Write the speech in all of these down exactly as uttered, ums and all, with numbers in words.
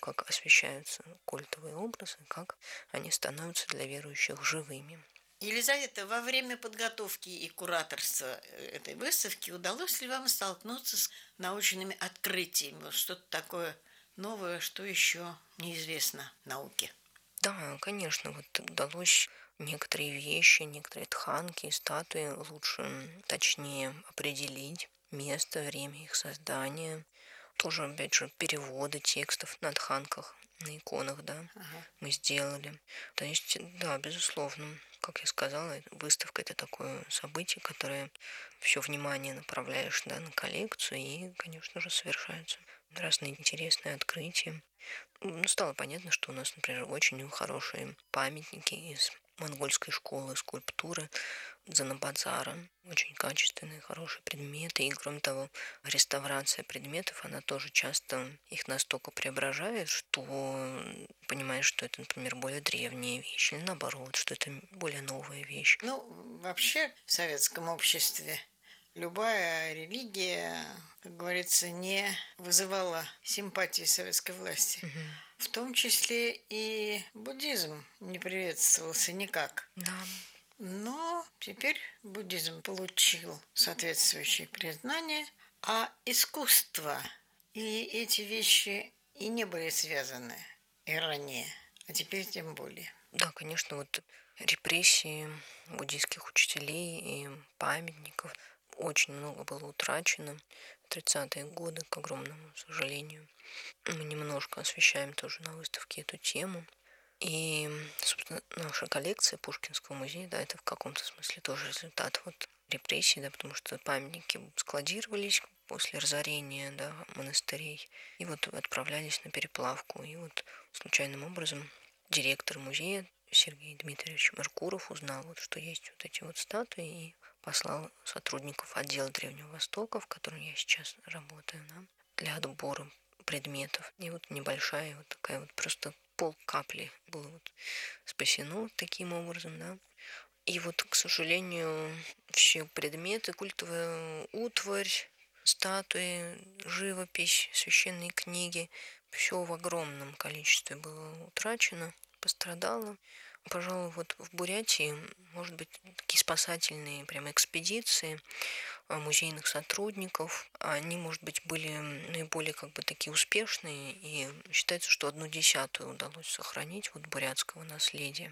как освещаются культовые образы, как они становятся для верующих живыми. Елизавета, во время подготовки и кураторства этой выставки удалось ли вам столкнуться с научными открытиями? Что-то такое новое, что еще неизвестно науке? Да, конечно, вот удалось некоторые вещи, некоторые тханки, статуи лучше, точнее определить место, время их создания. Тоже, опять же, переводы текстов на тханках, на иконах, да, Ага. мы сделали. То есть, да, безусловно, как я сказала, выставка – это такое событие, которое все внимание направляешь, да, на коллекцию, и, конечно же, совершаются разные интересные открытия. Ну, стало понятно, что у нас, например, очень хорошие памятники из монгольской школы скульптуры Дзанабадзара. Очень качественные, хорошие предметы. И, кроме того, реставрация предметов, она тоже часто их настолько преображает, что понимаешь, что это, например, более древняя вещь, или наоборот, что это более новая вещь. Ну, вообще в советском обществе любая религия, как говорится, не вызывала симпатии советской власти. Мгм. В том числе и буддизм не приветствовался никак. Да, Но теперь буддизм получил соответствующее признание, а искусство и эти вещи и не были связаны и ранее, а теперь тем более. да, конечно, вот репрессии буддийских учителей и памятников очень много было утрачено в тридцатые годы, к огромному сожалению. Мы немножко освещаем тоже на выставке эту тему. И, собственно, наша коллекция Пушкинского музея, да, это в каком-то смысле тоже результат вот репрессий, да, потому что памятники складировались после разорения, да, монастырей, и вот отправлялись на переплавку. И вот случайным образом директор музея Сергей Дмитриевич Меркуров узнал, вот, что есть вот эти вот статуи, и послал сотрудников отдела Древнего Востока, в котором я сейчас работаю, да, для отбора предметов. И вот небольшая вот такая вот просто пол капли было вот спасено таким образом, да. И вот, к сожалению, все предметы, культовая утварь, статуи, живопись, священные книги, все в огромном количестве было утрачено, пострадало. Пожалуй, вот в Бурятии, может быть, такие спасательные прям экспедиции а, музейных сотрудников, они, может быть, были наиболее как бы такие успешные, и считается, что одну десятую удалось сохранить вот бурятского наследия.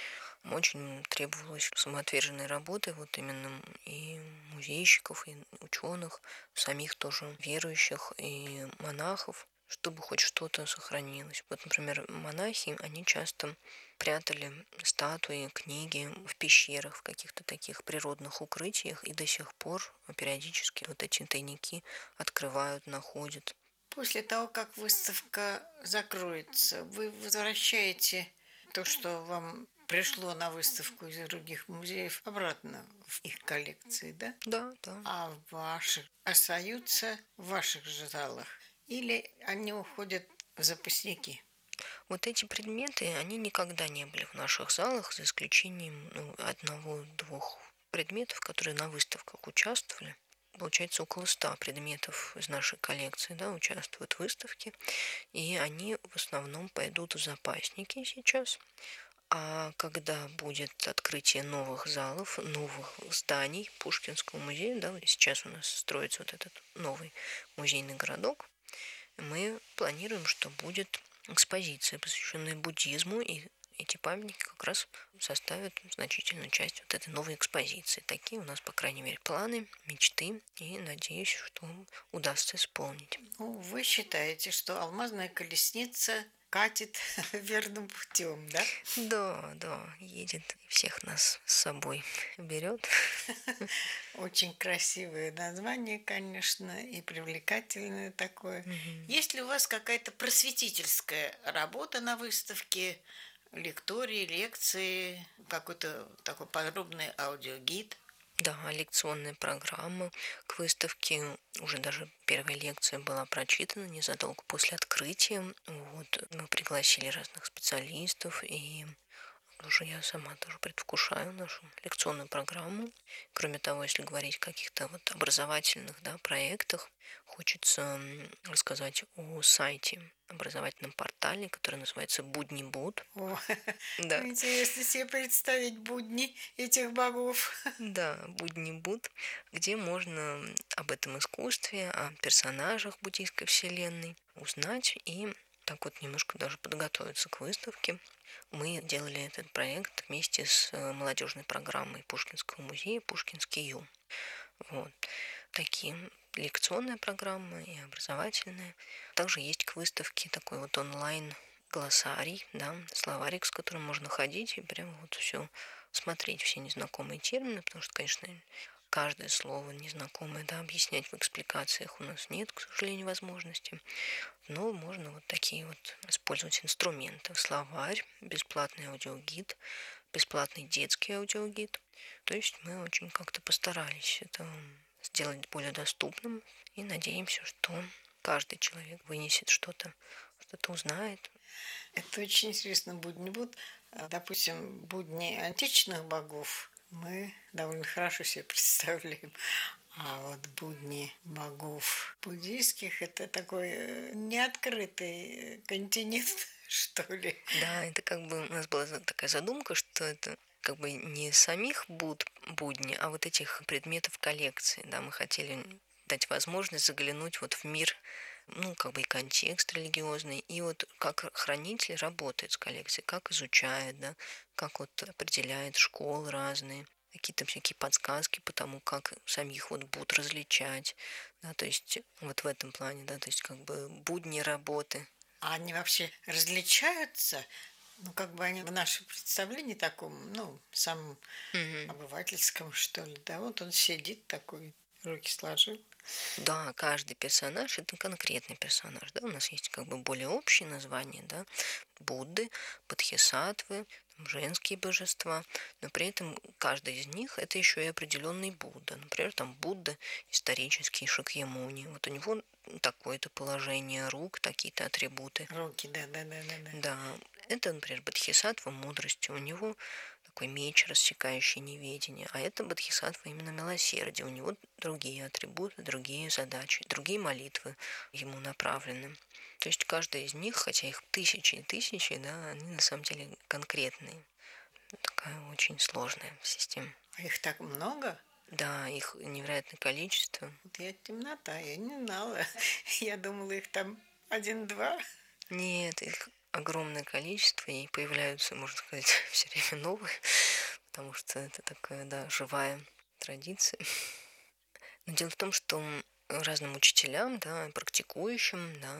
Очень требовалось самоотверженной работы вот именно и музейщиков, и ученых, самих тоже верующих и монахов, чтобы хоть что-то сохранилось. Вот, например, монахи, они часто прятали статуи, книги в пещерах, в каких-то таких природных укрытиях, и до сих пор периодически вот эти тайники открывают, находят. После того, как выставка закроется, вы возвращаете то, что вам пришло на выставку из других музеев, обратно в их коллекции, да? Да, да. А ваши остаются в ваших же залах? Или они уходят в запасники? Вот эти предметы, они никогда не были в наших залах, за исключением ну, одного-двух предметов, которые на выставках участвовали. Получается, около ста предметов из нашей коллекции, да, участвуют в выставке, и они в основном пойдут в запасники сейчас. А когда будет открытие новых залов, новых зданий Пушкинского музея, да, сейчас у нас строится вот этот новый музейный городок, мы планируем, что будет экспозиция, посвященная буддизму, и эти памятники как раз составят значительную часть вот этой новой экспозиции. Такие у нас, по крайней мере, планы, мечты, и надеюсь, что удастся исполнить. Ну, вы считаете, что алмазная колесница катит верным путем, да? Да, да, едет и всех нас с собой берет. Очень красивое название, конечно, и привлекательное такое. Мгм. Есть ли у вас какая-то просветительская работа на выставке, лектории, лекции, какой-то такой подробный аудиогид? Да, лекционная программа к выставке. Уже даже первая лекция была прочитана незадолго после открытия. Вот. Мы пригласили разных специалистов и Уже я сама тоже предвкушаю нашу лекционную программу. Кроме того, если говорить о каких-то вот образовательных, да, проектах, хочется м, рассказать о сайте, образовательном портале, который называется Будни Буд. О, Да, интересно себе представить будни этих богов. да, Будни Буд, где можно об этом искусстве, о персонажах буддийской вселенной узнать и так вот немножко даже подготовиться к выставке. Мы делали этот проект вместе с э, молодежной программой Пушкинского музея «Пушкинский ю». Вот. Такие лекционная программа и образовательная. Также есть к выставке такой вот онлайн глоссарий, да, словарик, с которым можно ходить и прям вот все смотреть, все незнакомые термины, потому что, конечно, каждое слово незнакомое, да, объяснять в экспликациях у нас нет, к сожалению, возможности. Но можно вот такие вот использовать инструменты. Словарь, бесплатный аудиогид, бесплатный детский аудиогид. То есть мы очень как-то постарались это сделать более доступным и надеемся, что каждый человек вынесет что-то, что-то узнает. Это очень интересно, будни будут. Допустим, будни античных богов мы довольно хорошо себе представляем. А вот будни богов буддийских – это такой э, неоткрытый континент, что ли. Да, это как бы у нас была за- такая задумка, что это как бы не самих буд будни, а вот этих предметов коллекции. Да, мы хотели дать возможность заглянуть вот в мир, ну, как бы и контекст религиозный, и вот как хранитель работает с коллекцией, как изучает, да, как вот определяет школы разные, какие-то всякие подсказки по тому, как самих вот буд различать, да, то есть вот в этом плане, да, то есть как бы будни работы. А они вообще различаются? Ну, как бы они в нашем представлении таком, ну, самом Мгм. обывательском, что ли, да, вот он сидит такой, руки сложил. Да, каждый персонаж это конкретный персонаж, да, у нас есть как бы более общие названия, да, Будды, Бодхисаттвы, там женские божества, но при этом каждый из них это еще и определенный Будда. Например, там Будда исторический Шакьямуни, вот у него такое-то положение рук, такие-то атрибуты. Руки, да, да, да, да, да. Да, это, например, Бодхисаттва мудрости, у него такой меч, рассекающий неведение, а это Бодхисаттва именно милосердие, у него другие атрибуты, другие задачи, другие молитвы ему направлены. То есть каждая из них, хотя их тысячи и тысячи, да, они на самом деле конкретные. Такая очень сложная система. А их так много? Да, их невероятное количество. Вот я темнота, я не знала. Я думала, их там один-два. Нет, их огромное количество, и появляются, можно сказать, все время новые, потому что это такая, да, живая традиция. Но дело в том, что разным учителям, да, практикующим, да,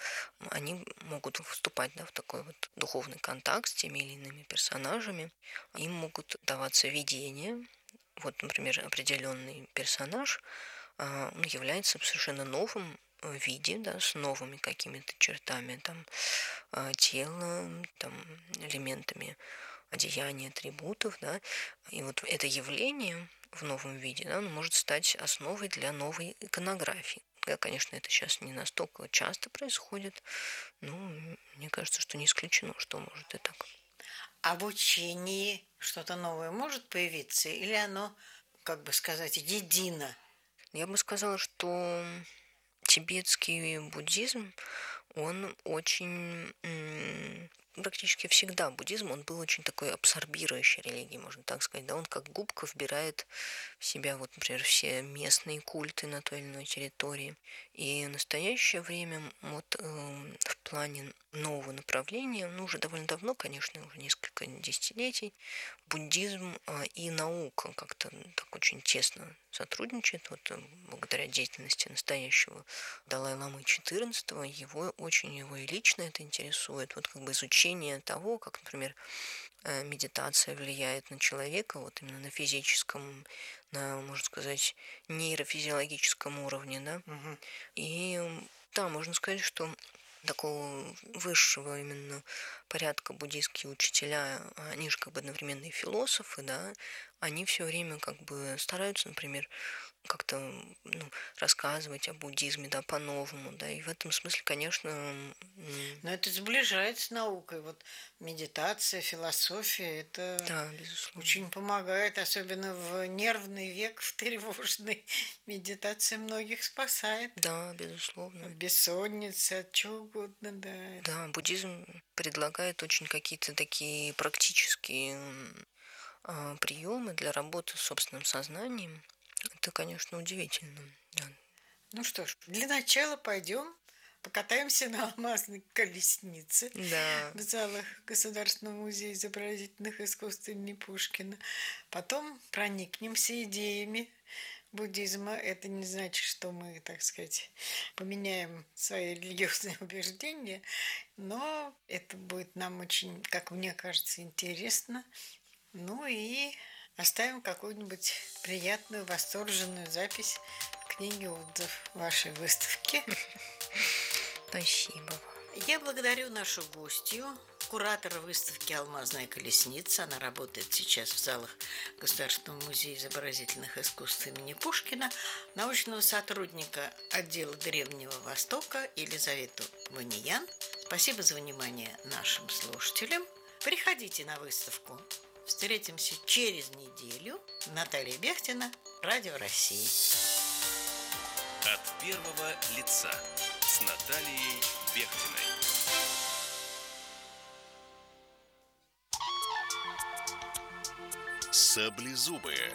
они могут вступать, да, в такой вот духовный контакт с теми или иными персонажами. Им могут даваться видения. Вот, например, определенный персонаж а, он является в совершенно новом э, виде, да, с новыми какими-то чертами там а, тела, там, элементами одеяния, атрибутов, да, и вот это явление в новом виде, да, оно может стать основой для новой иконографии. Да, конечно, это сейчас не настолько часто происходит, но мне кажется, что не исключено, что может и так. А в учении что-то новое может появиться? Или оно, как бы сказать, едино? Я бы сказала, что тибетский буддизм, он очень м, практически всегда буддизм, он был очень такой абсорбирующей религией, можно так сказать, да, он как губка вбирает в себя, вот, например, все местные культы на той или иной территории. И в настоящее время вот э, в плане нового направления, ну, уже довольно давно, конечно, уже несколько десятилетий, буддизм а, и наука как-то так очень тесно сотрудничают. Вот э, благодаря деятельности настоящего Далай-ламы четырнадцатого, его очень его и лично это интересует. Вот как бы изучение того, как, например, э, медитация влияет на человека, вот именно на физическом, на, можно сказать, нейрофизиологическом уровне, да. Мгм. И м, да, можно сказать, что такого высшего именно порядка буддийские учителя, они же как бы одновременно и философы, да, они все время как бы стараются, например, как-то ну, рассказывать о буддизме, да, по-новому, да, и в этом смысле, конечно... Но это сближает с наукой, вот медитация, философия, это да, безусловно. Очень помогает, особенно в нервный век, в тревожный. Медитация многих спасает. Да, безусловно. Бессонница, от чего угодно, да. Да, буддизм предлагает очень какие-то такие практические а, приемы для работы с собственным сознанием. Это, конечно, удивительно. Да. Ну что ж, для начала пойдем покатаемся на алмазной колеснице Да. в залах Государственного музея изобразительных искусств имени Пушкина. Потом проникнемся идеями буддизма. Это не значит, что мы, так сказать, поменяем свои религиозные убеждения, но это будет нам очень, как мне кажется, интересно. Ну и оставим какую-нибудь приятную, восторженную запись книги отзыв вашей выставки. Спасибо. Я благодарю нашу гостью, куратора выставки «Алмазная колесница». Она работает сейчас в залах Государственного музея изобразительных искусств имени Пушкина, научного сотрудника отдела Древнего Востока Елизавету Ваниян. Спасибо за внимание нашим слушателям. Приходите на выставку. Встретимся через неделю. Наталья Бехтина, Радио России. От первого лица с Натальей Бехтиной. Саблезубые.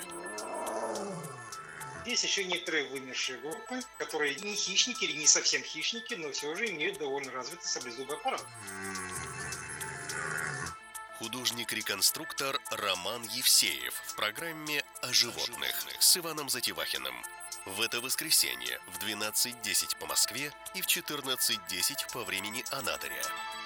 Есть еще некоторые вымершие группы, которые не хищники или не совсем хищники, но все же имеют довольно развитый саблезубый аппарат. Художник-реконструктор Роман Евсеев в программе «О животных» с Иваном Затевахиным. В это воскресенье в двенадцать десять по Москве и в четырнадцать десять по времени Анадыря.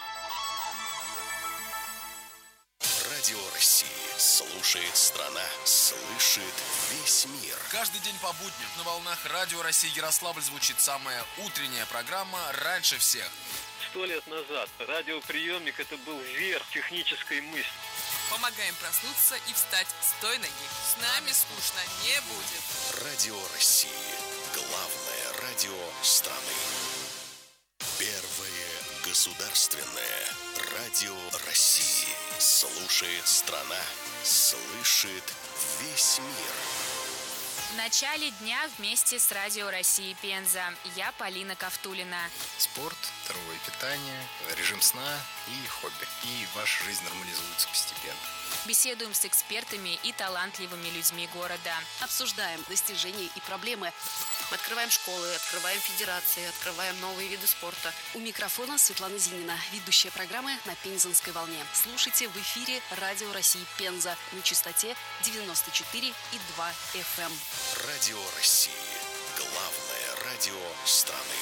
Радио России. Слушает страна, слышит весь мир. Каждый день по будням на волнах Радио России Ярославль звучит самая утренняя программа «Раньше всех». Сто лет назад радиоприемник – это был верх технической мысли. Помогаем проснуться и встать с той ноги. С нами скучно не будет. Радио России. Главное радио страны. Первое государственное радио России. Слушает страна, слышит весь мир. В начале дня вместе с Радио России Пенза. Я Полина Ковтулина. Спорт, здоровое питание, режим сна и хобби. И ваша жизнь нормализуется постепенно. Беседуем с экспертами и талантливыми людьми города. Обсуждаем достижения и проблемы. Мы открываем школы, открываем федерации, открываем новые виды спорта. У микрофона Светлана Зинина, ведущая программы «На Пензенской волне». Слушайте в эфире Радио России Пенза на частоте девяносто четыре и два эф эм. Радио России. Главное радио страны.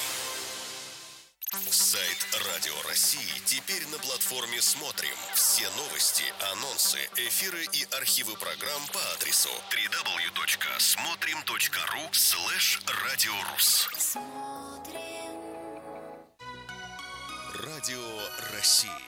Сайт Радио России теперь на платформе «Смотрим». Все новости, анонсы, эфиры и архивы программ по адресу дабл ю дабл ю дабл ю точка смотрим точка ру слэш радиорус. Радио России.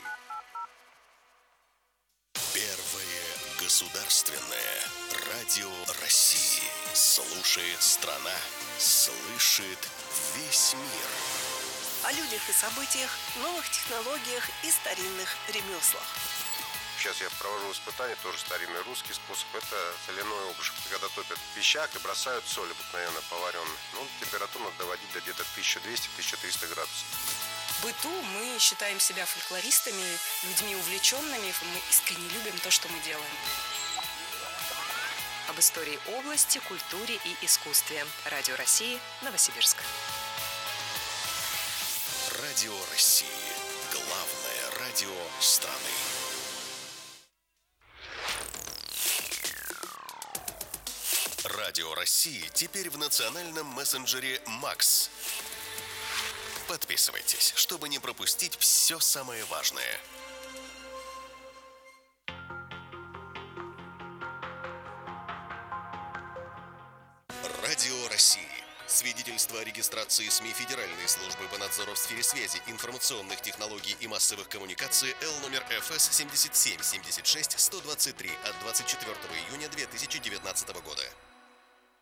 Первое государственное радио России. Слушает страна, слышит весь мир. О людях и событиях, новых технологиях и старинных ремеслах. Сейчас я провожу испытание, тоже старинный русский способ. Это соляной обруч. Когда топят пищак и бросают соль, обыкновенно поваренную. Ну, температуру надо доводить до где-то тысяча двести - тысяча триста градусов. В быту мы считаем себя фольклористами, людьми увлеченными. Мы искренне любим то, что мы делаем. Об истории области, культуре и искусстве. Радио России, Новосибирск. Радио России. Главное радио страны. Радио России теперь в национальном мессенджере «Макс». Подписывайтесь, чтобы не пропустить все самое важное. Радио России. Свидетельство о регистрации СМИ Федеральной службы по надзору в сфере связи, информационных технологий и массовых коммуникаций Л номер Ф С семьдесят семь семьдесят шесть сто двадцать три от двадцать четвёртого июня две тысячи девятнадцатого года.